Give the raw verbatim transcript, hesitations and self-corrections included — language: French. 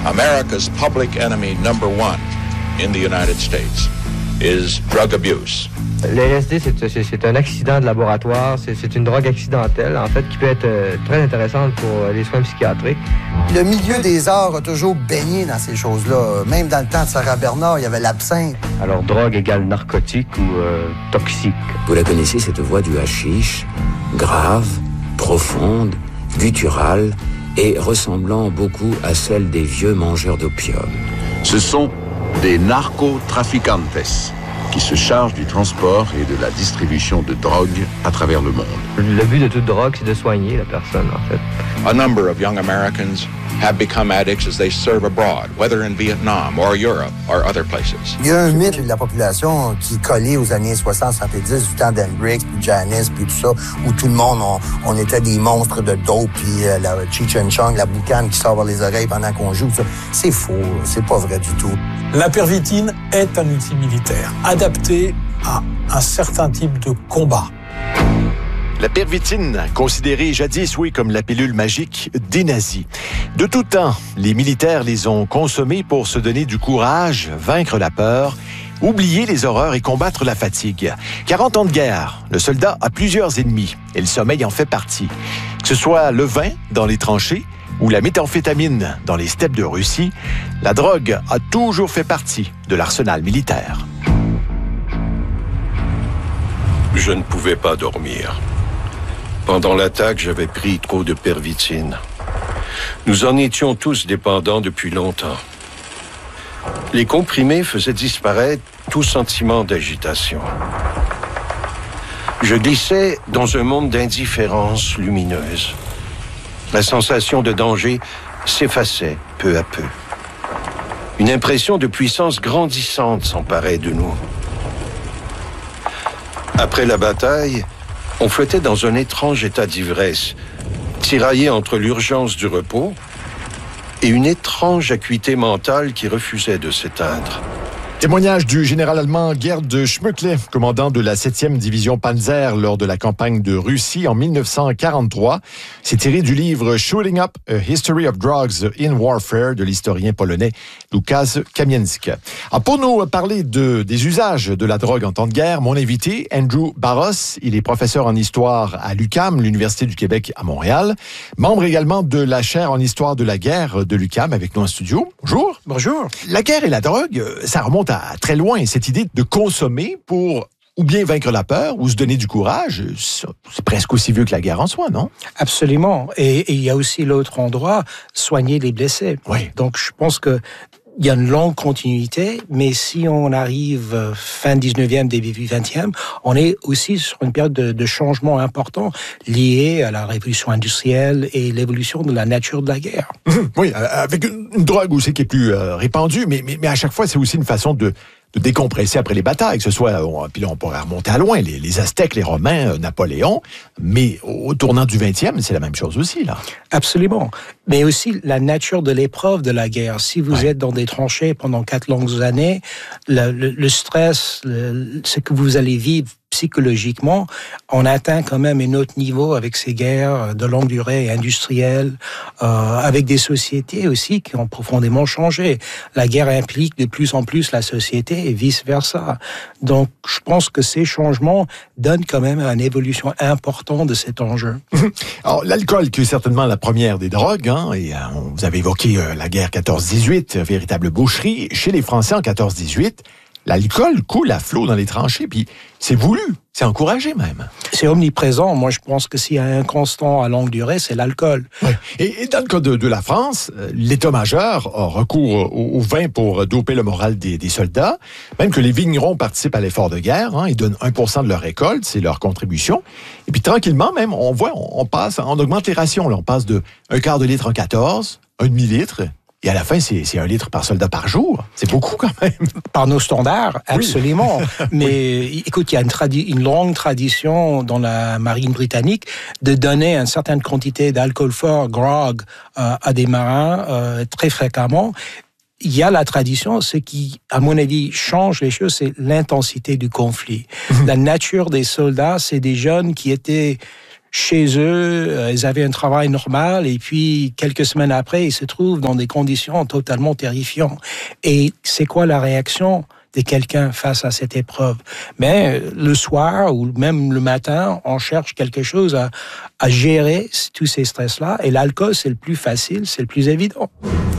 America's public enemy number one in the United States is drug abuse. Le L S D, c'est, c'est, c'est un accident de laboratoire, c'est, c'est une drogue accidentelle, en fait, qui peut être euh, très intéressante pour euh, les soins psychiatriques. Le milieu des arts a toujours baigné dans ces choses-là. Même dans le temps de Sarah Bernard, il y avait l'absinthe. Alors, drogue égale narcotique ou euh, toxique. Vous la connaissez, cette voix du hashish, grave, profonde, gutturale et ressemblant beaucoup à celle des vieux mangeurs d'opium. Ce sont des narcotraficantes qui se chargent du transport et de la distribution de drogue à travers le monde. Le but de toute drogue, c'est de soigner la personne, en fait. A number of young Americans have become addicts as they serve abroad, whether in Vietnam or Europe or other places. Il y a un mythe de la population qui est collé aux années soixante soixante-dix, du temps d'Hendrix, puis Janis, puis tout ça, où tout le monde, on, on était des monstres de dope, puis euh, la Cheech and Chong, la boucane qui sort vers les oreilles pendant qu'on joue. Ça. C'est faux, c'est pas vrai du tout. La pervitine est un outil militaire adapté à un certain type de combat. La pervitine, considérée jadis, oui, comme la pilule magique des nazis. De tout temps, les militaires les ont consommés pour se donner du courage, vaincre la peur, oublier les horreurs et combattre la fatigue. quarante ans de guerre, le soldat a plusieurs ennemis et le sommeil en fait partie. Que ce soit le vin dans les tranchées ou la méthamphétamine dans les steppes de Russie, la drogue a toujours fait partie de l'arsenal militaire. Je ne pouvais pas dormir. Pendant l'attaque, j'avais pris trop de pervitine. Nous en étions tous dépendants depuis longtemps. Les comprimés faisaient disparaître tout sentiment d'agitation. Je glissais dans un monde d'indifférence lumineuse. La sensation de danger s'effaçait peu à peu. Une impression de puissance grandissante s'emparait de nous. Après la bataille, on flottait dans un étrange état d'ivresse, tiraillé entre l'urgence du repos et une étrange acuité mentale qui refusait de s'éteindre. Témoignage du général allemand Gerd Schmöckle, commandant de la septième division Panzer lors de la campagne de Russie en mille neuf cent quarante-trois. C'est tiré du livre Shooting Up, A History of Drugs in Warfare de l'historien polonais Łukasz Kamienski. Alors pour nous parler de, des usages de la drogue en temps de guerre, mon invité, Andrew Barros, il est professeur en histoire à l'U Q A M, l'Université du Québec à Montréal, membre également de la chaire en histoire de la guerre de l'U Q A M avec nous en studio. Bonjour. Bonjour. La guerre et la drogue, ça remonte à très loin, cette idée de consommer pour ou bien vaincre la peur ou se donner du courage, c'est presque aussi vieux que la guerre en soi, non? Absolument. Et, et il y a aussi l'autre endroit, soigner les blessés. Oui. Donc je pense que il y a une longue continuité, mais si on arrive fin dix-neuvième, début vingtième, on est aussi sur une période de, de changement important lié à la révolution industrielle et l'évolution de la nature de la guerre. Oui, avec une, une drogue aussi qui est plus euh, répandue, mais, mais, mais à chaque fois, c'est aussi une façon de, de décompresser après les batailles, que ce soit, on, puis là, on pourrait remonter à loin, les, les Aztèques, les Romains, euh, Napoléon, mais au, au tournant du vingtième, c'est la même chose aussi, là. Absolument. Mais aussi la nature de l'épreuve de la guerre. Si vous ouais. êtes dans des tranchées pendant quatre longues années, le, le, le stress, le, ce que vous allez vivre psychologiquement, on atteint quand même un autre niveau avec ces guerres de longue durée industrielles, euh, avec des sociétés aussi qui ont profondément changé. La guerre implique de plus en plus la société et vice-versa. Donc, je pense que ces changements donnent quand même une évolution importante de cet enjeu. Alors, l'alcool, qui est certainement la première des drogues, hein, et euh, vous avez évoqué euh, la guerre quatorze dix-huit, euh, véritable boucherie. Chez les Français en quatorze dix-huit, l'alcool coule à flot dans les tranchées, puis c'est voulu, c'est encouragé même. C'est omniprésent. Moi, je pense que s'il y a un constant à longue durée, c'est l'alcool. Ouais. Et, et dans le cas de, de la France, l'état-major a recours au, au vin pour doper le moral des, des soldats, même que les vignerons participent à l'effort de guerre, hein, ils donnent un pour cent de leur récolte, c'est leur contribution. Et puis tranquillement, même, on voit, on, on passe, on augmente les rations, là, on passe de un quart de litre en quatorze, un demi-litre. Et à la fin, c'est, c'est un litre par soldat par jour. C'est beaucoup quand même. Par nos standards, absolument. Oui. Mais oui. Écoute, il y a une, tradi- une longue tradition dans la marine britannique de donner une certaine quantité d'alcool fort, grog, euh, à des marins euh, très fréquemment. Il y a la tradition, ce qui, à mon avis, change les choses, c'est l'intensité du conflit. Mmh. La nature des soldats, c'est des jeunes qui étaient chez eux, ils avaient un travail normal, et puis quelques semaines après, ils se trouvent dans des conditions totalement terrifiantes. Et c'est quoi la réaction de quelqu'un face à cette épreuve? Mais le soir ou même le matin, on cherche quelque chose à, à gérer tous ces stress-là, et l'alcool, c'est le plus facile, c'est le plus évident.